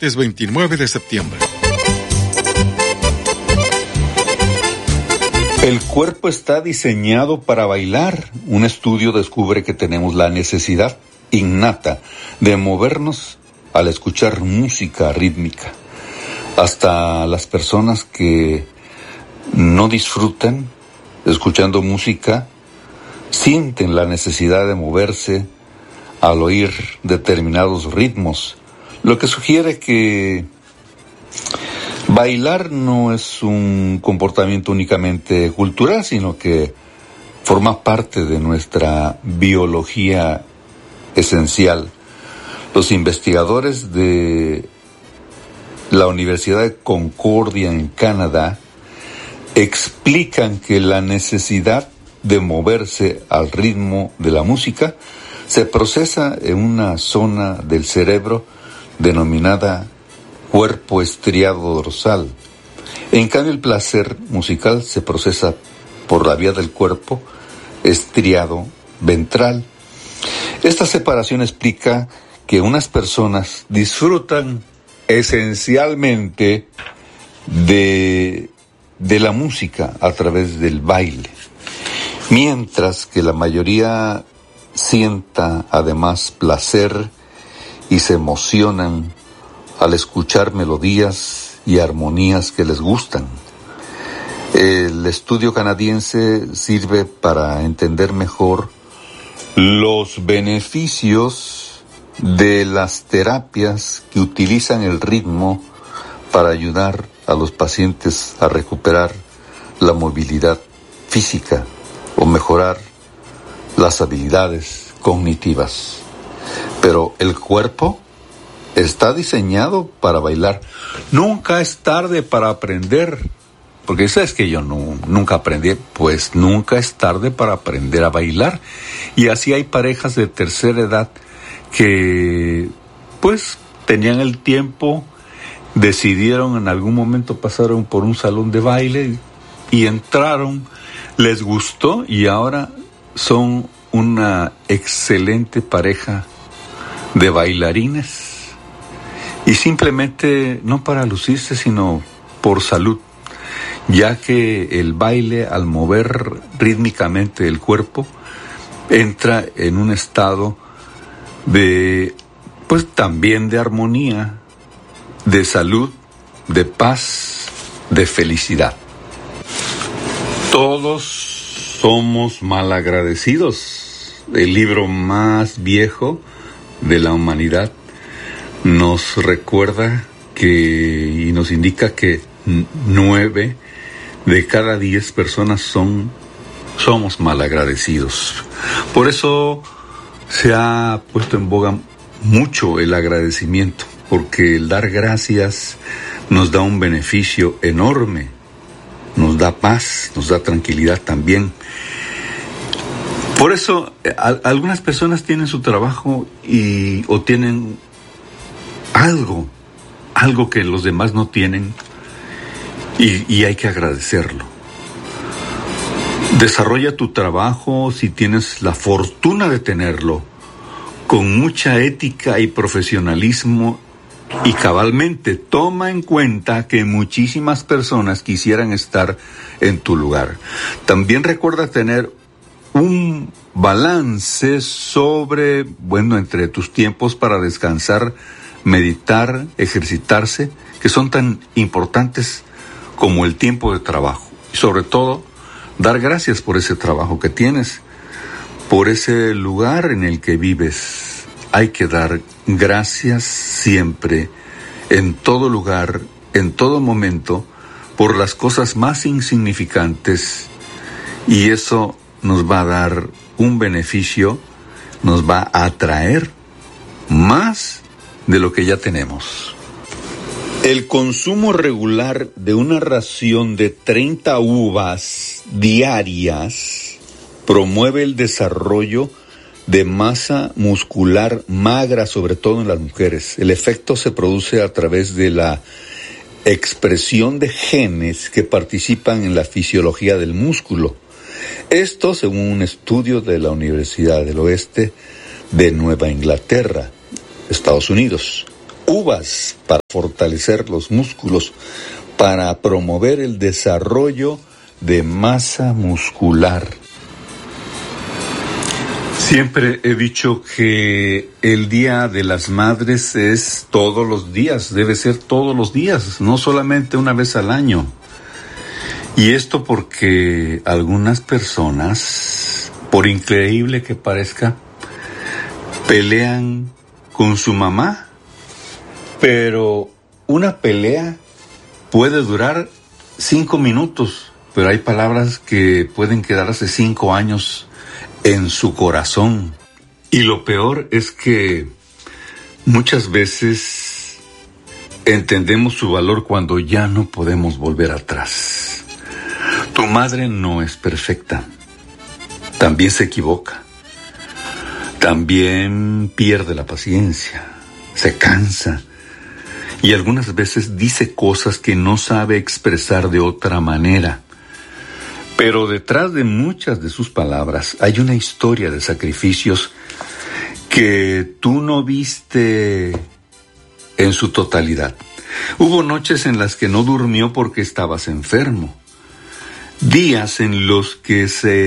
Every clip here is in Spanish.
martes 29 de septiembre. El cuerpo está diseñado para bailar. Un estudio descubre que tenemos la necesidad innata de movernos al escuchar música rítmica. Hasta las personas que no disfrutan escuchando música sienten la necesidad de moverse al oír determinados ritmos, lo que sugiere que bailar no es un comportamiento únicamente cultural, sino que forma parte de nuestra biología esencial. Los investigadores de la Universidad de Concordia en Canadá explican que la necesidad de moverse al ritmo de la música se procesa en una zona del cerebro denominada cuerpo estriado dorsal. En cambio, el placer musical se procesa por la vía del cuerpo estriado ventral. Esta separación explica que unas personas disfrutan esencialmente de la música a través del baile, mientras que la mayoría sienta además placer y se emocionan al escuchar melodías y armonías que les gustan. El estudio canadiense sirve para entender mejor los beneficios de las terapias que utilizan el ritmo para ayudar a los pacientes a recuperar la movilidad física o mejorar las habilidades cognitivas. Pero el cuerpo está diseñado para bailar. Nunca es tarde para aprender, porque sabes que yo nunca aprendí, pues nunca es tarde para aprender a bailar. Y así hay parejas de tercera edad que pues tenían el tiempo, decidieron en algún momento, pasaron por un salón de baile y entraron, les gustó y ahora son una excelente pareja de bailarines. Y simplemente no para lucirse, sino por salud, ya que el baile, al mover rítmicamente el cuerpo, entra en un estado de, pues también de armonía, de salud, de paz, de felicidad. Todos somos malagradecidos. El libro más viejo de la humanidad nos recuerda y nos indica que 9 de cada 10 personas somos malagradecidos. Por eso se ha puesto en boga mucho el agradecimiento, porque el dar gracias nos da un beneficio enorme, nos da paz, nos da tranquilidad también. Por eso algunas personas tienen su trabajo o tienen algo que los demás no tienen y hay que agradecerlo. Desarrolla tu trabajo, si tienes la fortuna de tenerlo, con mucha ética y profesionalismo, y cabalmente toma en cuenta que muchísimas personas quisieran estar en tu lugar. También recuerda tener un balance entre tus tiempos para descansar, meditar, ejercitarse, que son tan importantes como el tiempo de trabajo. Y sobre todo, dar gracias por ese trabajo que tienes, por ese lugar en el que vives. Hay que dar gracias siempre, en todo lugar, en todo momento, por las cosas más insignificantes, y eso nos va a dar un beneficio, nos va a atraer más de lo que ya tenemos. El consumo regular de una ración de 30 uvas diarias promueve el desarrollo de masa muscular magra, sobre todo en las mujeres. El efecto se produce a través de la expresión de genes que participan en la fisiología del músculo. Esto según un estudio de la Universidad del Oeste de Nueva Inglaterra, Estados Unidos. uvas para fortalecer los músculos, para promover el desarrollo de masa muscular. Siempre he dicho que el Día de las Madres es todos los días, debe ser todos los días, no solamente una vez al año. Y esto porque algunas personas, por increíble que parezca, pelean con su mamá, pero una pelea puede durar 5 minutos, pero hay palabras que pueden quedarse 5 años en su corazón. Y lo peor es que muchas veces entendemos su valor cuando ya no podemos volver atrás. Tu madre no es perfecta, también se equivoca, también pierde la paciencia, se cansa y algunas veces dice cosas que no sabe expresar de otra manera. Pero detrás de muchas de sus palabras hay una historia de sacrificios que tú no viste en su totalidad. Hubo noches en las que no durmió porque estabas enfermo. Días en los que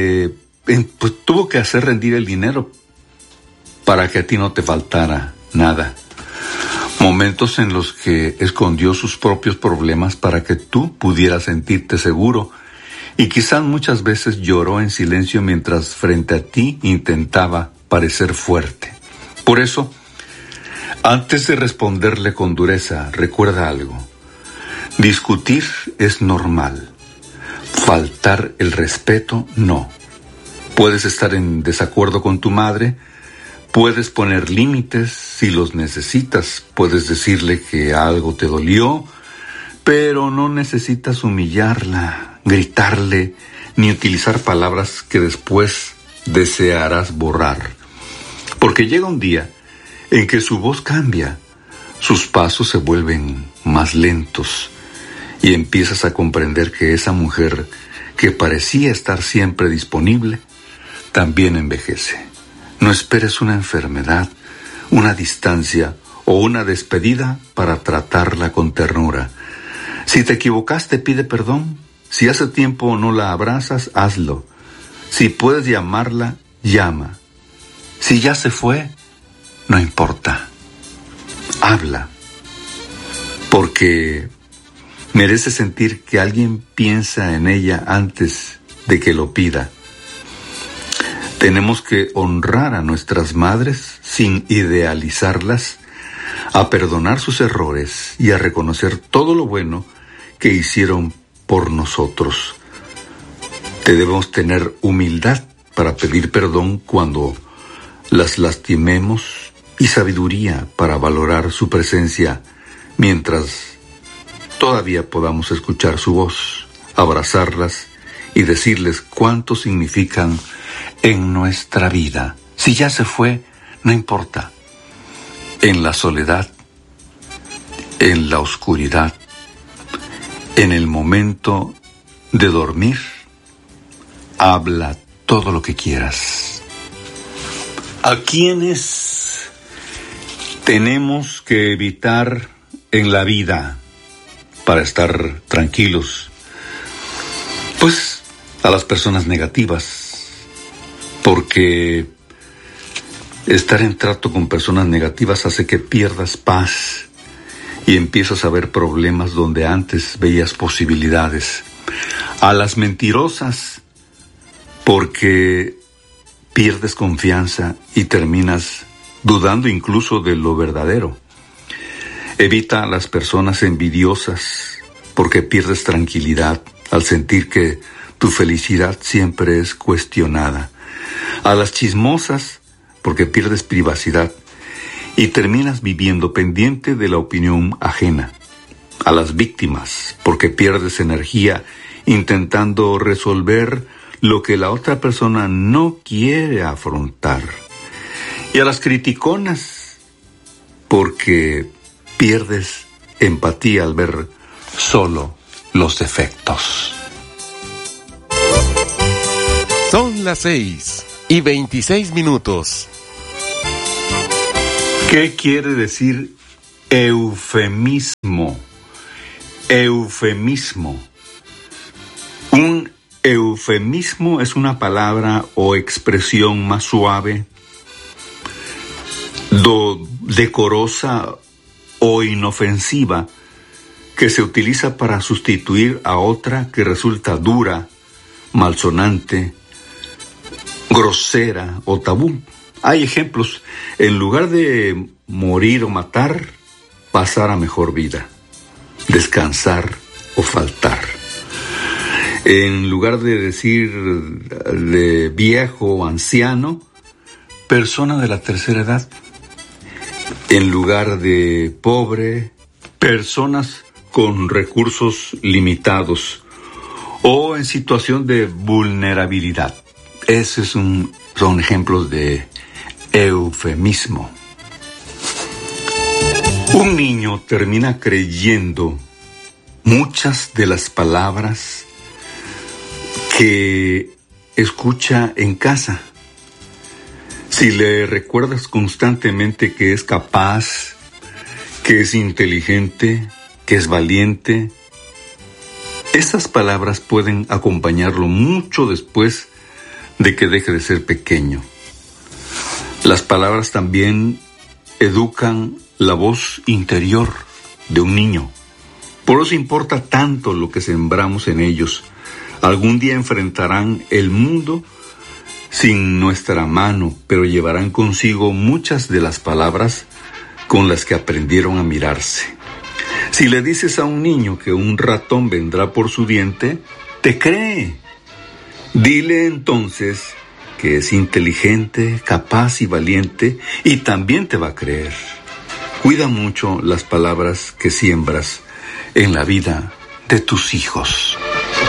tuvo que hacer rendir el dinero para que a ti no te faltara nada. Momentos en los que escondió sus propios problemas para que tú pudieras sentirte seguro. Y quizás muchas veces lloró en silencio mientras frente a ti intentaba parecer fuerte. Por eso, antes de responderle con dureza, recuerda algo. Discutir es normal. Faltar el respeto, no. Puedes estar en desacuerdo con tu madre, puedes poner límites si los necesitas, puedes decirle que algo te dolió, pero no necesitas humillarla, gritarle, ni utilizar palabras que después desearás borrar. Porque llega un día en que su voz cambia, sus pasos se vuelven más lentos y empiezas a comprender que esa mujer que parecía estar siempre disponible, también envejece. No esperes una enfermedad, una distancia o una despedida para tratarla con ternura. Si te equivocaste, pide perdón. Si hace tiempo no la abrazas, hazlo. Si puedes llamarla, llama. Si ya se fue, no importa. Habla. Porque merece sentir que alguien piensa en ella antes de que lo pida. Tenemos que honrar a nuestras madres sin idealizarlas, a perdonar sus errores y a reconocer todo lo bueno que hicieron por nosotros. Debemos tener humildad para pedir perdón cuando las lastimemos y sabiduría para valorar su presencia mientras todavía podamos escuchar su voz, abrazarlas y decirles cuánto significan en nuestra vida. Si ya se fue, no importa. En la soledad, en la oscuridad, en el momento de dormir, habla todo lo que quieras. ¿A quiénes tenemos que evitar en la vida para estar tranquilos? Pues a las personas negativas, porque estar en trato con personas negativas hace que pierdas paz y empiezas a ver problemas donde antes veías posibilidades. A las mentirosas, porque pierdes confianza y terminas dudando incluso de lo verdadero. Evita a las personas envidiosas, porque pierdes tranquilidad al sentir que tu felicidad siempre es cuestionada. A las chismosas, porque pierdes privacidad y terminas viviendo pendiente de la opinión ajena. A las víctimas, porque pierdes energía intentando resolver lo que la otra persona no quiere afrontar. Y a las criticonas, porque pierdes empatía al ver solo los defectos. Son las 6:26. ¿Qué quiere decir Eufemismo. Eufemismo. Un eufemismo es una palabra o expresión más suave, decorosa o inofensiva que se utiliza para sustituir a otra que resulta dura, malsonante, grosera o tabú. Hay ejemplos. En lugar de morir o matar, pasar a mejor vida, descansar o faltar. En lugar de decir de viejo o anciano, persona de la tercera edad. En lugar de pobre, personas con recursos limitados o en situación de vulnerabilidad. Esos son ejemplos de eufemismo. Un niño termina creyendo muchas de las palabras que escucha en casa. Si le recuerdas constantemente que es capaz, que es inteligente, que es valiente, estas palabras pueden acompañarlo mucho después de que deje de ser pequeño. Las palabras también educan la voz interior de un niño. Por eso importa tanto lo que sembramos en ellos. Algún día enfrentarán el mundo sin nuestra mano, pero llevarán consigo muchas de las palabras con las que aprendieron a mirarse. Si le dices a un niño que un ratón vendrá por su diente, te cree. Dile entonces que es inteligente, capaz y valiente, y también te va a creer. Cuida mucho las palabras que siembras en la vida de tus hijos.